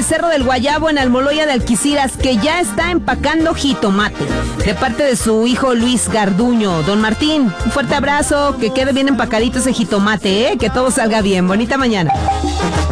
Cerro del Guayabo en Almoloya de Alquiciras, que ya está empacando jitomate, de parte de su hijo Luis Garduño. Don Martín, un fuerte abrazo, que quede bien empacadito ese jitomate, que todo salga bien. Bonita mañana.